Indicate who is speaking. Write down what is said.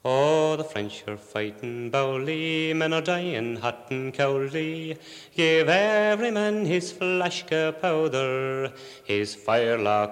Speaker 1: Oh, the French are fighting bowly, men are dying hot and cowly. Give every man his flashka powder, his firelock